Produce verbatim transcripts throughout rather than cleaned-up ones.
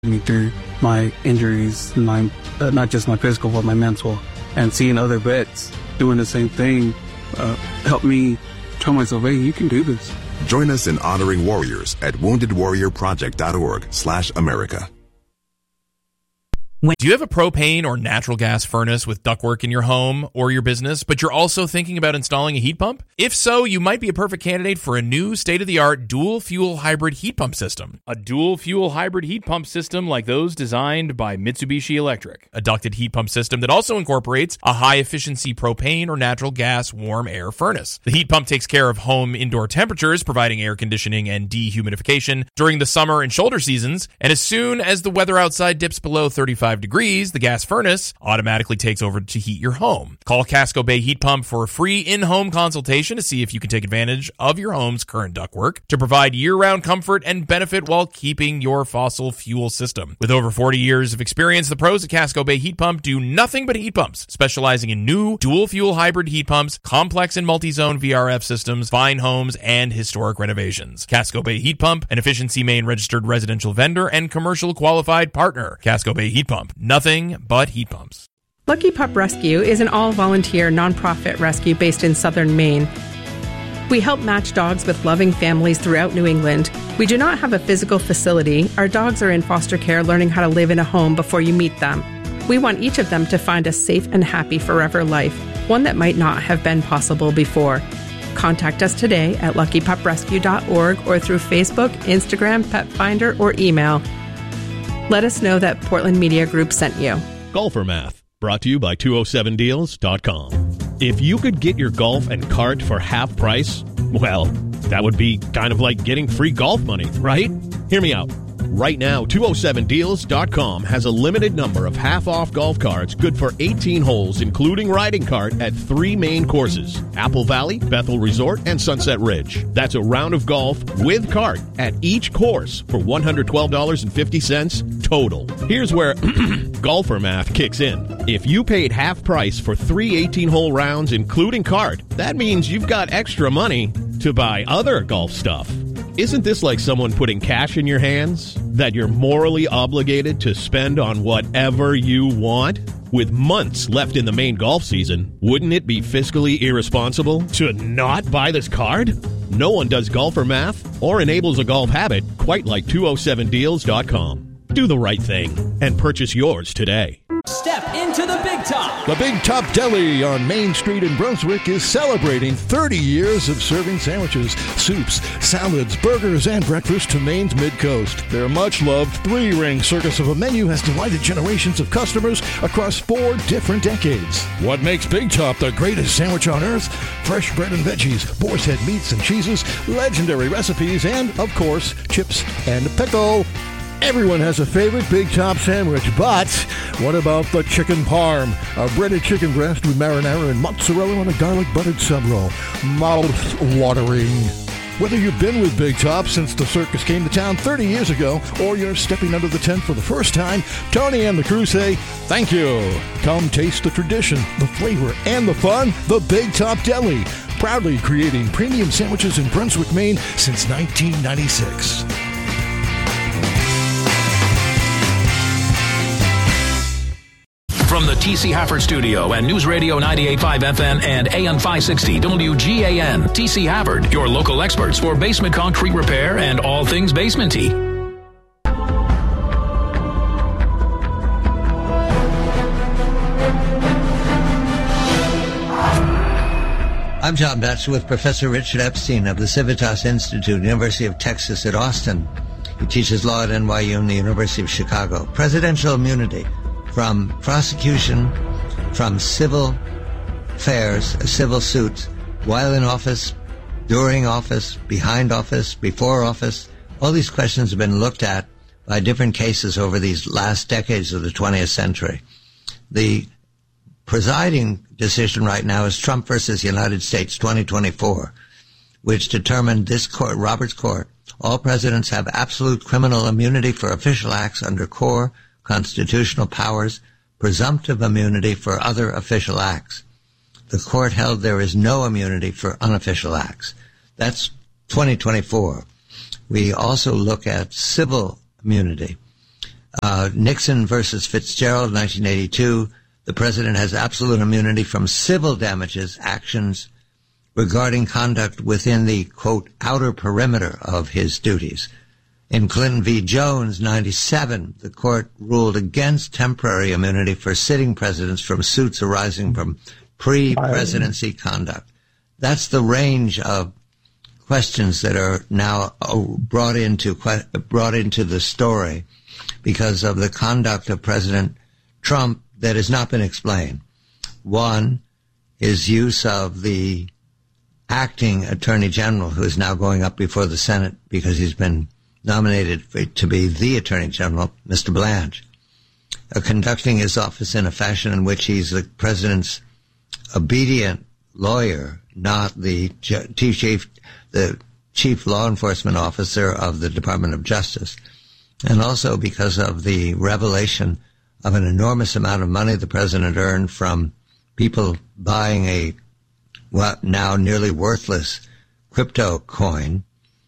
me through my injuries, my uh, not just my physical, but my mental. And seeing other vets doing the same thing uh, helped me tell myself, hey, you can do this. Join us in honoring warriors at wounded warrior project dot org slash America. Do you have a propane or natural gas furnace with ductwork in your home or your business, but you're also thinking about installing a heat pump? If so, you might be a perfect candidate for a new state-of-the-art dual-fuel hybrid heat pump system. A dual-fuel hybrid heat pump system like those designed by Mitsubishi Electric. A ducted heat pump system that also incorporates a high-efficiency propane or natural gas warm air furnace. The heat pump takes care of home indoor temperatures, providing air conditioning and dehumidification during the summer and shoulder seasons, and as soon as the weather outside dips below thirty-five degrees, the gas furnace automatically takes over to heat your home. Call Casco Bay Heat Pump for a free in-home consultation to see if you can take advantage of your home's current ductwork to provide year-round comfort and benefit while keeping your fossil fuel system. With over forty years of experience, the pros at Casco Bay Heat Pump do nothing but heat pumps, specializing in new dual-fuel hybrid heat pumps, complex and multi-zone V R F systems, fine homes, and historic renovations. Casco Bay Heat Pump, an Efficiency Maine registered residential vendor and commercial qualified partner. Casco Bay Heat Pump. Nothing but heat pumps. Lucky Pup Rescue is an all-volunteer nonprofit rescue based in southern Maine. We help match dogs with loving families throughout New England. We do not have a physical facility. Our dogs are in foster care learning how to live in a home before you meet them. We want each of them to find a safe and happy forever life, one that might not have been possible before. Contact us today at lucky pup rescue dot org or through Facebook, Instagram, Pet Finder, or email. Let us know that Portland Media Group sent you. Golfer Math, brought to you by two oh seven deals dot com. If you could get your golf and cart for half price, well, that would be kind of like getting free golf money, right? Hear me out. Right now, two oh seven deals dot com has a limited number of half-off golf carts good for eighteen holes, including riding cart at three main courses, Apple Valley, Bethel Resort, and Sunset Ridge. That's a round of golf with cart at each course for one hundred twelve dollars and fifty cents total. Here's where golfer math kicks in. If you paid half price for three eighteen-hole rounds, including cart, that means you've got extra money to buy other golf stuff. Isn't this like someone putting cash in your hands that you're morally obligated to spend on whatever you want? With months left in the main golf season, wouldn't it be fiscally irresponsible to not buy this card? No one does golfer math or enables a golf habit quite like two oh seven deals dot com. Do the right thing and purchase yours today. Step into the Big Top. The Big Top Deli on Main Street in Brunswick is celebrating thirty years of serving sandwiches, soups, salads, burgers, and breakfast to Maine's Mid-Coast. Their much-loved three-ring circus of a menu has delighted generations of customers across four different decades. What makes Big Top the greatest sandwich on earth? Fresh bread and veggies, boar's head meats and cheeses, legendary recipes, and, of course, chips and pickle. Everyone has a favorite Big Top sandwich, but what about the chicken parm? A breaded chicken breast with marinara and mozzarella on a garlic buttered sub roll. Mouth-watering. Whether you've been with Big Top since the circus came to town thirty years ago, or you're stepping under the tent for the first time, Tony and the crew say, thank you. Come taste the tradition, the flavor, and the fun. The Big Top Deli, proudly creating premium sandwiches in Brunswick, Maine since nineteen ninety-six. From the T C Hafford Studio and News Radio ninety-eight point five F M and A M five sixty W G A N, T C Hafford, your local experts for basement concrete repair and all things basement-y. I'm John Betts with Professor Richard Epstein of the Civitas Institute, University of Texas at Austin. He teaches law at N Y U and the University of Chicago. Presidential immunity from prosecution, from civil affairs, civil suits, while in office, during office, behind office, before office. All these questions have been looked at by different cases over these last decades of the twentieth century. The presiding decision right now is Trump versus United States twenty twenty-four, which determined this court, Roberts Court, all presidents have absolute criminal immunity for official acts under core constitutional powers, presumptive immunity for other official acts. The court held there is no immunity for unofficial acts. That's twenty twenty-four. We also look at civil immunity. Uh, Nixon versus Fitzgerald, nineteen eighty-two. The president has absolute immunity from civil damages actions regarding conduct within the, quote, outer perimeter of his duties. In Clinton v. Jones, ninety-seven, the court ruled against temporary immunity for sitting presidents from suits arising from pre-presidency conduct. That's the range of questions that are now brought into brought into the story because of the conduct of President Trump that has not been explained. One, his use of the acting attorney general, who is now going up before the Senate because he's been nominated for, to be the attorney general, Mister Blanche, uh, conducting his office in a fashion in which he's the president's obedient lawyer, not the chief, the chief law enforcement officer of the Department of Justice. And also because of the revelation of an enormous amount of money the president earned from people buying a what now nearly worthless crypto coin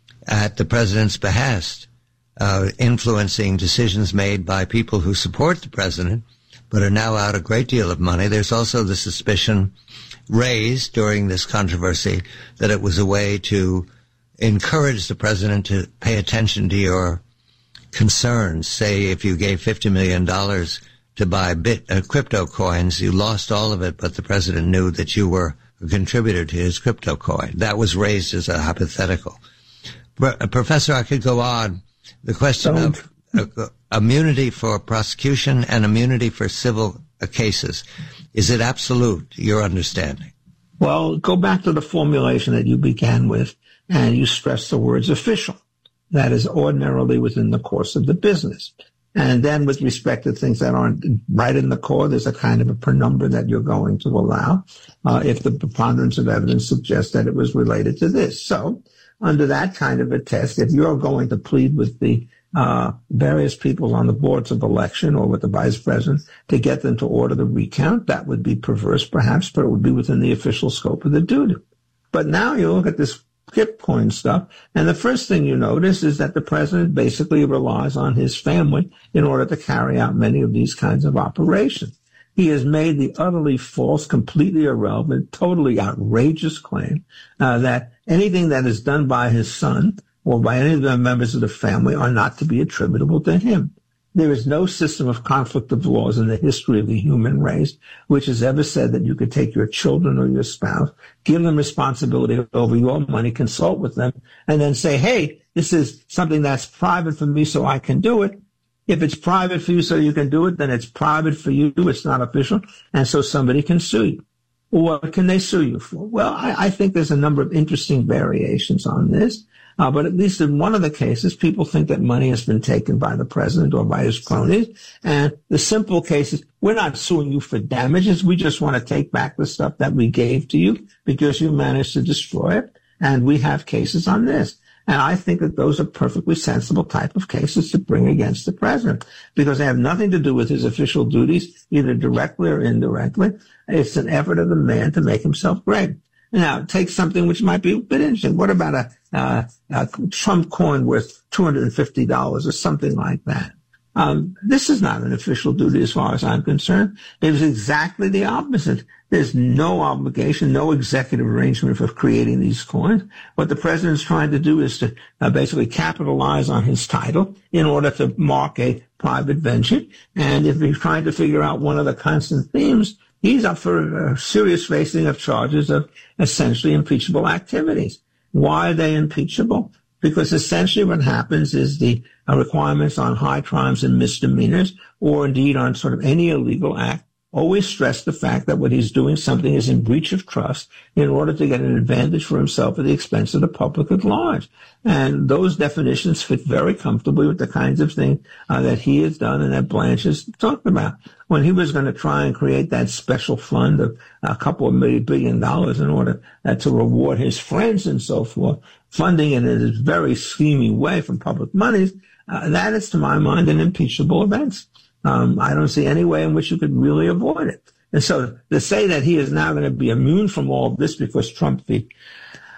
at the president's behest, uh, influencing decisions made by people who support the president but are now out a great deal of money. There's also the suspicion raised during this controversy that it was a way to encourage the president to pay attention to your concerns. Say if you gave fifty million dollars to buy bit, uh, crypto coins, you lost all of it, but the president knew that you were a contributor to his crypto coin. That was raised as a hypothetical. But, uh, Professor, I could go on. The question Don't. of uh, immunity for prosecution and immunity for civil uh, cases, is it absolute, your understanding? Well, go back to the formulation that you began with, and you stress the words official. That is ordinarily within the course of the business. And then with respect to things that aren't right in the core, there's a kind of a penumbra that you're going to allow uh, if the preponderance of evidence suggests that it was related to this. So under that kind of a test, if you're going to plead with the uh various people on the boards of election or with the vice president to get them to order the recount, that would be perverse perhaps, but it would be within the official scope of the duty. But now you look at this Bitcoin stuff, and the first thing you notice is that the president basically relies on his family in order to carry out many of these kinds of operations. He has made the utterly false, completely irrelevant, totally outrageous claim uh, that anything that is done by his son or by any of the members of the family are not to be attributable to him. There is no system of conflict of laws in the history of the human race which has ever said that you could take your children or your spouse, give them responsibility over your money, consult with them, and then say, hey, this is something that's private for me so I can do it. If it's private for you so you can do it, then it's private for you. It's not official. And so somebody can sue you. What can they sue you for? Well, I, I think there's a number of interesting variations on this. Uh, but at least in one of the cases, people think that money has been taken by the president or by his cronies. And the simple case is, we're not suing you for damages. We just want to take back the stuff that we gave to you because you managed to destroy it. And we have cases on this. And I think that those are perfectly sensible type of cases to bring against the president because they have nothing to do with his official duties, either directly or indirectly. It's an effort of the man to make himself great. Now, take something which might be a bit interesting. What about a, uh, a Trump coin worth two hundred fifty dollars or something like that? Um, this is not an official duty as far as I'm concerned. It was exactly the opposite. There's no obligation, no executive arrangement for creating these coins. What the president's trying to do is to uh, basically capitalize on his title in order to mark a private venture. And if he's trying to figure out one of the constant themes, he's up for a serious facing of charges of essentially impeachable activities. Why are they impeachable? Because essentially what happens is the uh, requirements on high crimes and misdemeanors, or indeed on sort of any illegal act, always stress the fact that what he's doing something is in breach of trust in order to get an advantage for himself at the expense of the public at large. And those definitions fit very comfortably with the kinds of things uh, that he has done and that Blanche has talked about. When he was going to try and create that special fund of a couple of million billion dollars in order uh, to reward his friends and so forth, funding it in this very scheming way from public monies, uh, that is, to my mind, an impeachable offense. Um, I don't see any way in which you could really avoid it. And so to say that he is now going to be immune from all of this because Trump, the,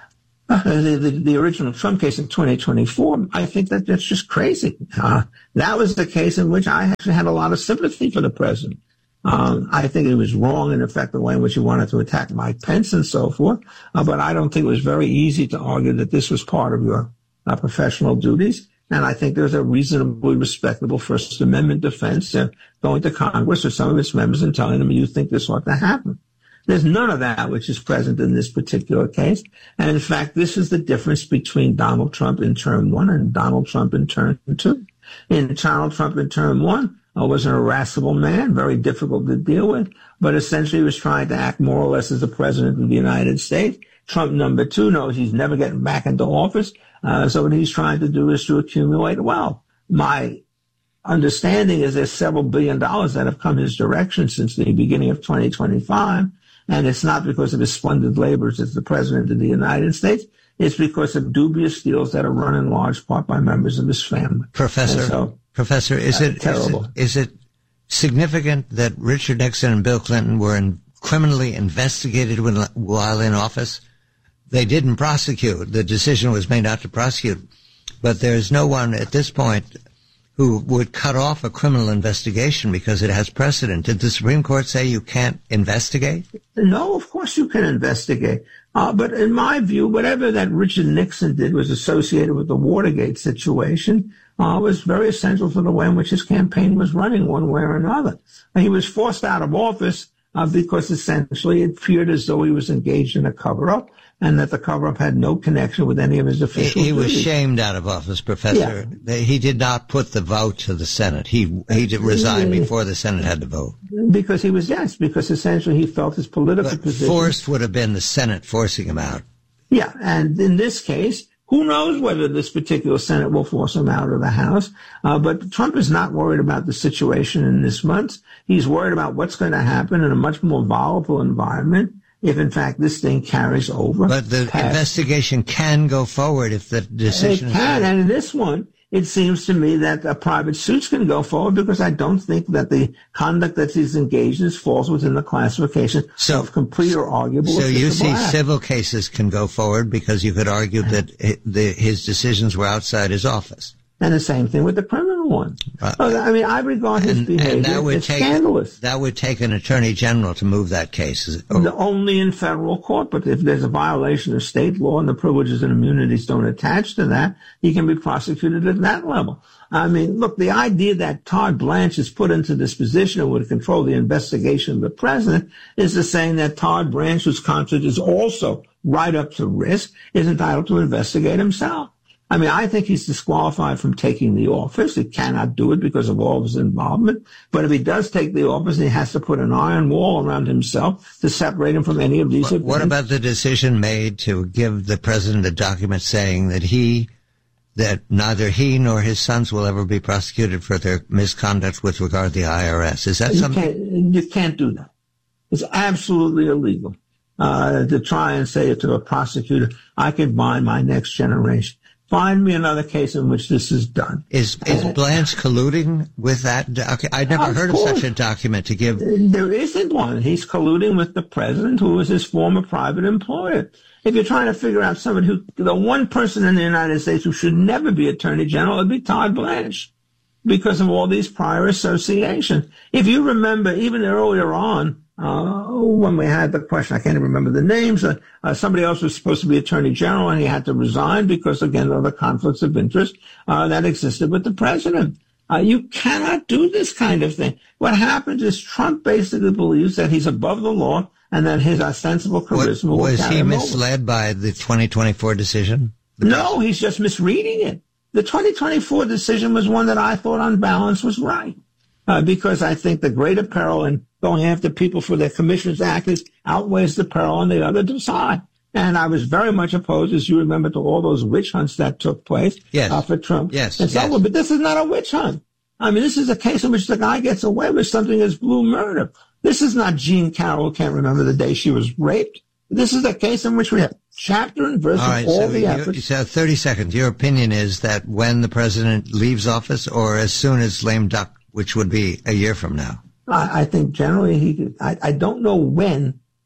Uh, the, the, the original Trump case in twenty twenty-four, I think that that's just crazy. Uh, that was the case in which I actually had a lot of sympathy for the president. Um, I think it was wrong, in effect, the way in which he wanted to attack Mike Pence and so forth. Uh, but I don't think it was very easy to argue that this was part of your uh, professional duties. And I think there's a reasonably respectable First Amendment defense uh, going to Congress or some of its members and telling them you think this ought to happen. There's none of that which is present in this particular case. And in fact, this is the difference between Donald Trump in term one and Donald Trump in term two. In Donald Trump in term one uh, was an irascible man, very difficult to deal with, but essentially was trying to act more or less as the president of the United States. Trump number two knows he's never getting back into office. Uh, so what he's trying to do is to accumulate wealth. My understanding is there's several billion dollars that have come his direction since the beginning of twenty twenty-five. And it's not because of his splendid labors as the president of the United States. It's because of dubious deals that are run in large part by members of his family. Professor, so, Professor, is it, is it is it significant that Richard Nixon and Bill Clinton were in, criminally investigated when, while in office? They didn't prosecute. The decision was made not to prosecute. But there's no one at this point who would cut off a criminal investigation because it has precedent. Did the Supreme Court say you can't investigate? No, of course you can investigate. Uh, but in my view, whatever that Richard Nixon did was associated with the Watergate situation, uh, was very essential for the way in which his campaign was running one way or another. And he was forced out of office uh, because essentially it appeared as though he was engaged in a cover-up, and that the cover-up had no connection with any of his official He, he was duties. shamed out of office, Professor. Yeah. He did not put the vote to the Senate. He he did resign before the Senate had to vote. Because he was, yes, because essentially he felt his political but position. Forced would have been the Senate forcing him out. Yeah, and in this case, who knows whether this particular Senate will force him out of the House. Uh, but Trump is not worried about the situation in this month. He's worried about what's going to happen in a much more volatile environment if, in fact, this thing carries over. But the past. investigation can go forward if the decision it can, is and in this one, it seems to me that uh, private suits can go forward because I don't think that the conduct that he's engaged in falls within the classification so, of complete or arguable. So you see act. Civil cases can go forward because you could argue that it, the, his decisions were outside his office. And the same thing with the criminal one. Uh, I mean, I regard his and, behavior and that would as take, scandalous. That would take an attorney general to move that case. Oh. Only in federal court, but if there's a violation of state law and the privileges and immunities don't attach to that, he can be prosecuted at that level. I mean, look, the idea that Todd Blanche is put into this position and would control the investigation of the president is the saying that Todd Blanche, whose conduct is also right up to risk, is entitled to investigate himself. I mean, I think he's disqualified from taking the office. He cannot do it because of all of his involvement. But if he does take the office, he has to put an iron wall around himself to separate him from any of these events. What about the decision made to give the president a document saying that he, that neither he nor his sons will ever be prosecuted for their misconduct with regard to the I R S? Is that you something? Can't, you can't do that. It's absolutely illegal uh, to try and say to a prosecutor, I can bind my next generation. Find me another case in which this is done. Is is Blanche colluding with that? Doc- I'd never of heard course. of such a document to give. There isn't one. He's colluding with the president, who was his former private employer. If you're trying to figure out somebody who, the one person in the United States who should never be attorney general would be Todd Blanche, because of all these prior associations. If you remember, even earlier on, Uh, when we had the question, I can't even remember the names, uh, uh, somebody else was supposed to be attorney general and he had to resign because, again, of the conflicts of interest uh, that existed with the president. Uh, you cannot do this kind of thing. What happens is Trump basically believes that he's above the law and that his ostensible charisma what, will was carry he him misled over. by the twenty twenty-four decision? No, he's just misreading it. The twenty twenty-four decision was one that I thought on balance was right. Uh, because I think the greater peril in going after people for their commissions actors outweighs the peril on the other side. And I was very much opposed, as you remember, to all those witch hunts that took place yes. uh, for Trump. Yes, and so yes. on. But this is not a witch hunt. I mean, this is a case in which the guy gets away with something as blue murder. This is not Jean Carroll, can't remember the day she was raped. This is a case in which we have chapter and verse all, right, of all so the you, efforts. So thirty seconds. Your opinion is that when the president leaves office or as soon as lame duck, which would be a year from now? I, I think generally he, I, I don't know when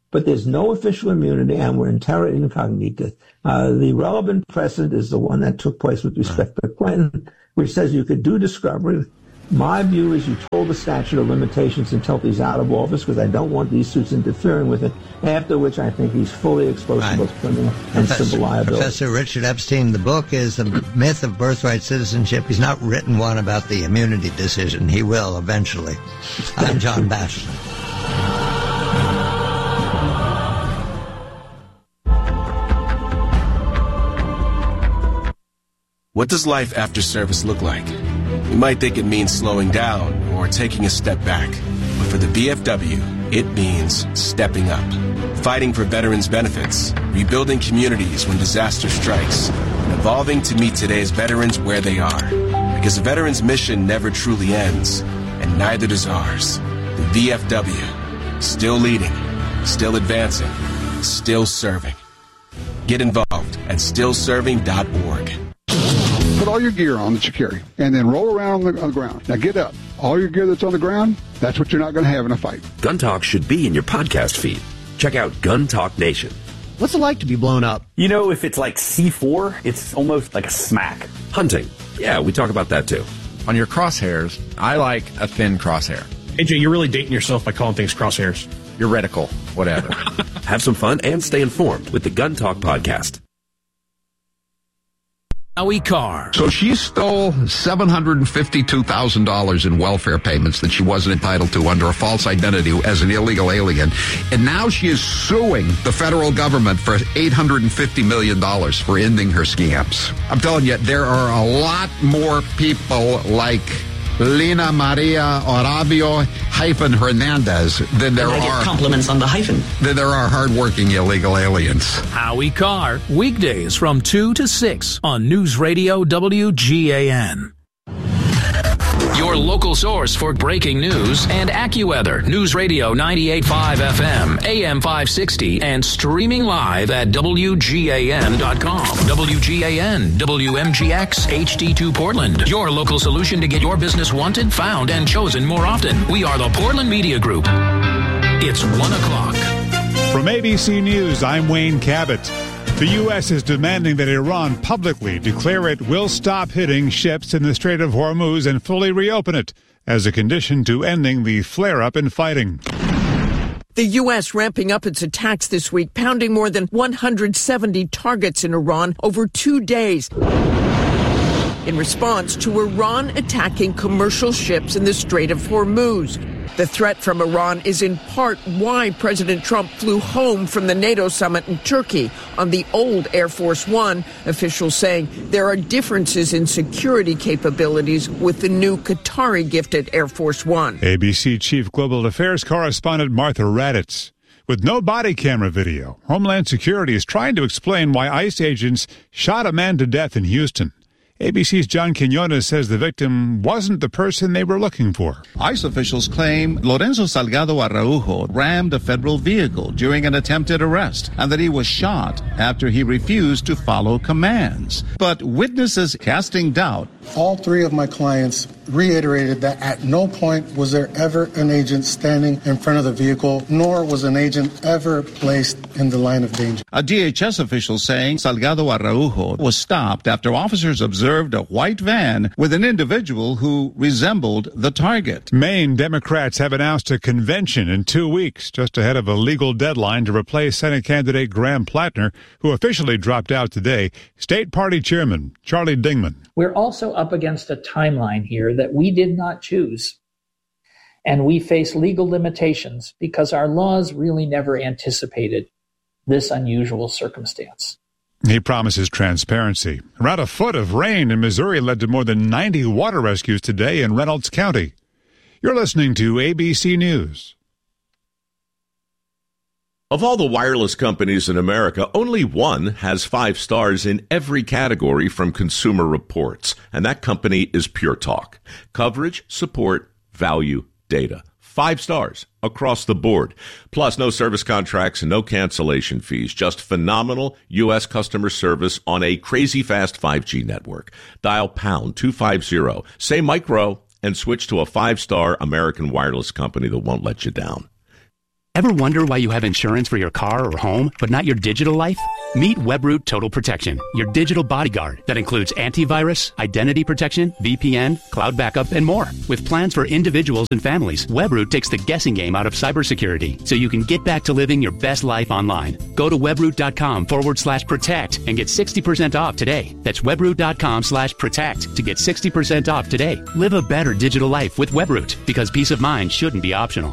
but there's no official immunity, and we're in terra incognita. Uh, the relevant precedent is the one that took place with respect to Clinton, which says you could do discovery. My view is you told the statute of limitations until he's out of office, because I don't want these suits interfering with it, after which I think he's fully exposed right. to both criminal and Professor, civil liability. Professor Richard Epstein, the book is The Myth of Birthright Citizenship. He's not written one about the immunity decision. He will eventually. I'm John Batchelor. What does life after service look like? You might think it means slowing down or taking a step back, but for the V F W, it means stepping up, fighting for veterans' benefits, rebuilding communities when disaster strikes, and evolving to meet today's veterans where they are. Because a veteran's mission never truly ends, and neither does ours. The V F W, still leading, still advancing, still serving. Get involved at still serving dot org. Put all your gear on that you carry, and then roll around on the, on the ground. Now get up. All your gear that's on the ground, that's what you're not going to have in a fight. Gun Talk should be in your podcast feed. Check out Gun Talk Nation. What's it like to be blown up? You know, if it's like C four, it's almost like a smack. Hunting. Yeah, we talk about that too. On your crosshairs, I like a thin crosshair. A J, you're really dating yourself by calling things crosshairs. Your reticle, whatever. Have some fun and stay informed with the Gun Talk podcast. Howie Carr. So she stole seven hundred fifty-two thousand dollars in welfare payments that she wasn't entitled to under a false identity as an illegal alien. And now she is suing the federal government for eight hundred fifty million dollars for ending her scams. I'm telling you, there are a lot more people like Lina Maria Oravio hyphen Hernandez than there and I get are compliments on the hyphen. Than there are hardworking illegal aliens. Howie Carr, weekdays from two to six on News Radio W G A N. Your local source for breaking news and AccuWeather. News Radio ninety-eight point five F M, A M five sixty, and streaming live at W G A N dot com. W G A N, W M G X, H D two Portland. Your local solution to get your business wanted, found, and chosen more often. We are the Portland Media Group. It's one o'clock. From A B C News, I'm Wayne Cabot. The U S is demanding that Iran publicly declare it will stop hitting ships in the Strait of Hormuz and fully reopen it as a condition to ending the flare-up in fighting. The U S ramping up its attacks this week, pounding more than one hundred seventy targets in Iran over two days in response to Iran attacking commercial ships in the Strait of Hormuz. The threat from Iran is in part why President Trump flew home from the NATO summit in Turkey on the old Air Force One, officials saying there are differences in security capabilities with the new Qatari-gifted Air Force One. A B C Chief Global Affairs correspondent Martha Raddatz. With no body camera video, Homeland Security is trying to explain why ICE agents shot a man to death in Houston. A B C's John Quinones says the victim wasn't the person they were looking for. ICE officials claim Lorenzo Salgado Araujo rammed a federal vehicle during an attempted arrest and that he was shot after he refused to follow commands. But witnesses casting doubt. All three of my clients reiterated that at no point was there ever an agent standing in front of the vehicle, nor was an agent ever placed in the line of danger. A D H S official saying Salgado Araujo was stopped after officers observed a white van with an individual who resembled the target. Maine Democrats have announced a convention in two weeks, just ahead of a legal deadline to replace Senate candidate Graham Plattner, who officially dropped out today. State Party Chairman Charlie Dingman. We're also up against a timeline here that we did not choose. And we face legal limitations because our laws really never anticipated this unusual circumstance. He promises transparency. Around a foot of rain in Missouri led to more than ninety water rescues today in Reynolds County. You're listening to A B C News. Of all the wireless companies in America, only one has five stars in every category from Consumer Reports, and that company is Pure Talk. Coverage, support, value, data. Five stars across the board. Plus, no service contracts and no cancellation fees. Just phenomenal U S customer service on a crazy fast five G network. Dial pound two fifty, say micro, and switch to a five-star American wireless company that won't let you down. Ever wonder why you have insurance for your car or home, but not your digital life? Meet Webroot Total Protection, your digital bodyguard that includes antivirus, identity protection, V P N, cloud backup, and more. With plans for individuals and families, Webroot takes the guessing game out of cybersecurity so you can get back to living your best life online. Go to webroot.com forward slash protect and get sixty percent off today. That's webroot.com slash protect to get sixty percent off today. Live a better digital life with Webroot, because peace of mind shouldn't be optional.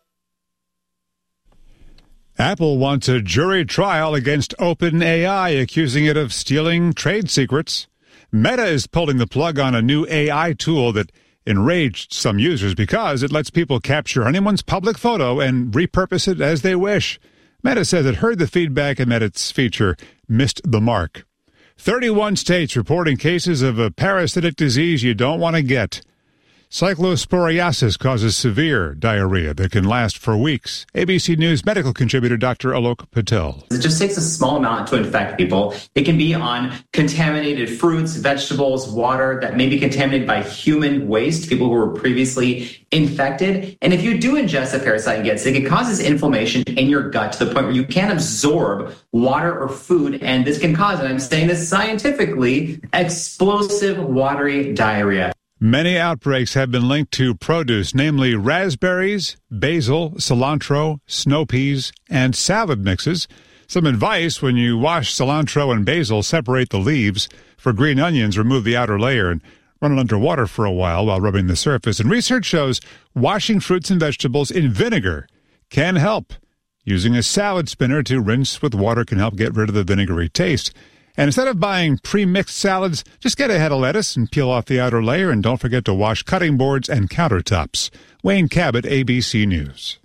Apple wants a jury trial against OpenAI, accusing it of stealing trade secrets. Meta is pulling the plug on a new A I tool that enraged some users because it lets people capture anyone's public photo and repurpose it as they wish. Meta says it heard the feedback and that its feature missed the mark. thirty-one states reporting cases of a parasitic disease you don't want to get. Cyclosporiasis causes severe diarrhea that can last for weeks. A B C News medical contributor Doctor Alok Patel. It just takes a small amount to infect people. It can be on contaminated fruits, vegetables, water that may be contaminated by human waste, people who were previously infected. And if you do ingest a parasite and get sick, it causes inflammation in your gut to the point where you can't absorb water or food. And this can cause, and I'm saying this scientifically, explosive watery diarrhea. Many outbreaks have been linked to produce, namely raspberries, basil, cilantro, snow peas, and salad mixes. Some advice: when you wash cilantro and basil, separate the leaves. For green onions, remove the outer layer and run it under water for a while while rubbing the surface. And research shows washing fruits and vegetables in vinegar can help. Using a salad spinner to rinse with water can help get rid of the vinegary taste. And instead of buying pre-mixed salads, just get a head of lettuce and peel off the outer layer, and don't forget to wash cutting boards and countertops. Wayne Cabot, A B C News.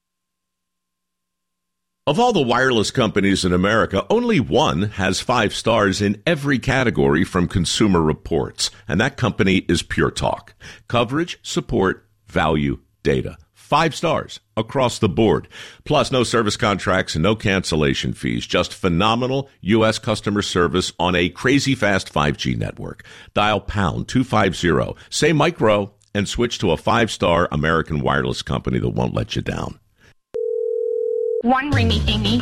Of all the wireless companies in America, only one has five stars in every category from Consumer Reports, and that company is Pure Talk. Coverage, support, value, data. Five stars across the board. Plus, no service contracts and no cancellation fees. Just phenomenal U S customer service on a crazy fast five G network. Dial pound two fifty, say micro, and switch to a five-star American wireless company that won't let you down. One ringy dingy.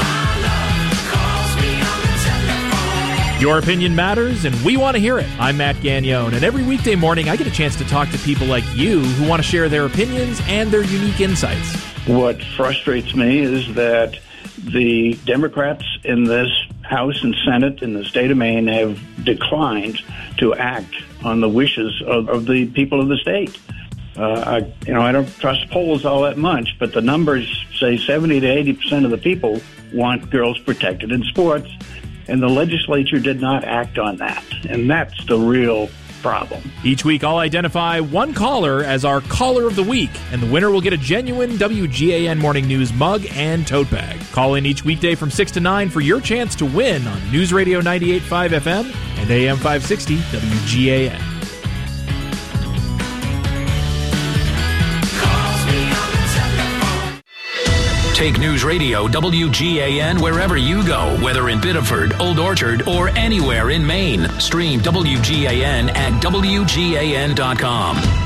Your opinion matters, and we want to hear it. I'm Matt Gagnone, and every weekday morning I get a chance to talk to people like you who want to share their opinions and their unique insights. What frustrates me is that the Democrats in this House and Senate in the state of Maine have declined to act on the wishes of, of the people of the state. Uh, I, you know, I don't trust polls all that much, but the numbers say seventy to eighty percent of the people want girls protected in sports. And the legislature did not act on that. And that's the real problem. Each week, I'll identify one caller as our Caller of the Week, and the winner will get a genuine W G A N Morning News mug and tote bag. Call in each weekday from six to nine for your chance to win on News Radio ninety-eight point five F M and A M five sixty W G A N. Take News Radio W G A N wherever you go, whether in Biddeford, Old Orchard, or anywhere in Maine. Stream W G A N at W G A N dot com.